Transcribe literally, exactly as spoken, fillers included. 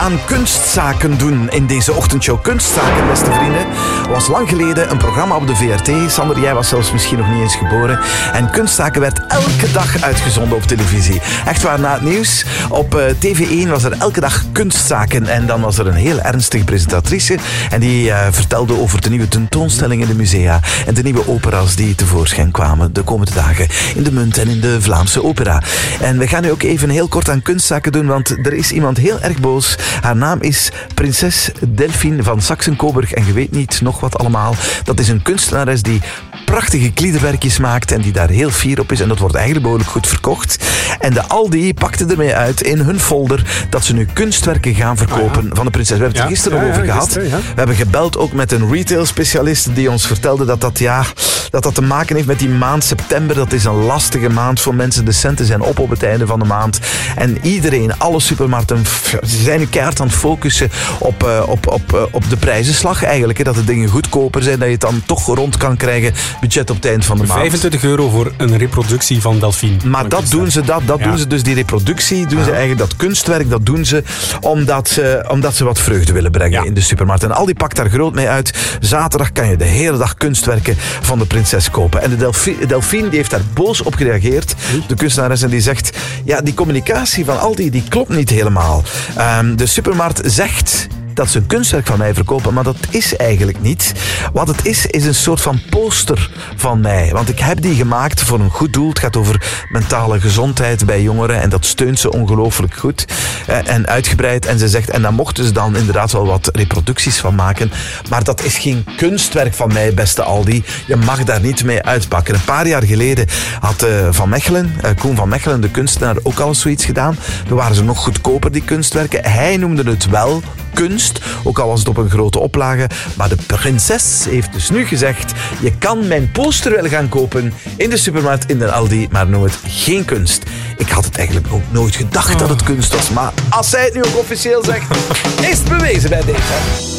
aan kunstzaken doen in deze ochtendshow. Kunstzaken, beste vrienden, was lang geleden een programma op de V R T. Sander, jij was zelfs misschien nog niet eens geboren. En Kunstzaken werd elke dag uitgezonden op televisie. Echt waar, na het nieuws op uh, T V één was er elke dag Kunstzaken. En dan was er een heel ernstige presentatrice. En die uh, vertelde over de nieuwe tentoonstellingen in de musea. En de nieuwe opera's die tevoorschijn kwamen de komende dagen in de Munt en in de Vlaamse opera. En we gaan nu ook even heel kort aan Kunstzaken doen, want er is iemand heel erg boos. Haar naam is prinses Delphine van Saxe-Coburg en je weet niet nog wat allemaal. Dat is een kunstenares die prachtige kliederwerkjes maakt en die daar heel fier op is. En dat wordt eigenlijk behoorlijk goed verkocht. En de Aldi pakte ermee uit in hun folder dat ze nu kunstwerken gaan verkopen ah, ja. van de prinses. We hebben het er gisteren ja, over ja, gehad. Gisteren, ja. We hebben gebeld ook met een retail-specialist die ons vertelde dat dat, ja, dat dat te maken heeft met die maand september. Dat is een lastige maand voor mensen. De centen zijn op op het einde van de maand. En iedereen, alle supermarkten, ze zijn nu keihard aan het focussen op, uh, op, op, uh, op de prijzenslag eigenlijk. Hè, dat de dingen goedkoper zijn, dat je het dan toch rond kan krijgen. Budget op het eind van de maand. vijfentwintig euro voor een reproductie van Delphine. Maar dat doen ze, dat, dat ja. doen ze dus, die reproductie, doen ja. ze eigenlijk, dat kunstwerk, dat doen ze omdat ze, omdat ze wat vreugde willen brengen ja. in de supermarkt. En Aldi pakt daar groot mee uit. Zaterdag kan je de hele dag kunstwerken van de prinses kopen. En de Delphine, Delphine die heeft daar boos op gereageerd. De kunstenares, en die zegt, ja, die communicatie van Aldi, die klopt niet helemaal. Um, de supermarkt zegt dat ze een kunstwerk van mij verkopen, maar dat is eigenlijk niet. Wat het is, is een soort van poster van mij. Want ik heb die gemaakt voor een goed doel. Het gaat over mentale gezondheid bij jongeren en dat steunt ze ongelooflijk goed eh, en uitgebreid. En ze zegt, en daar mochten ze dan inderdaad wel wat reproducties van maken, maar dat is geen kunstwerk van mij, beste Aldi. Je mag daar niet mee uitpakken. Een paar jaar geleden had uh, Van Mechelen, uh, Koen van Mechelen, de kunstenaar, ook al eens zoiets gedaan. Toen waren ze nog goedkoper, die kunstwerken. Hij noemde het wel kunst, ook al was het op een grote oplage. Maar de prinses heeft dus nu gezegd, je kan mijn poster wel gaan kopen in de supermarkt, in de Aldi, maar noem het geen kunst. Ik had het eigenlijk ook nooit gedacht dat het kunst was, maar als zij het nu ook officieel zegt, is het bewezen bij deze.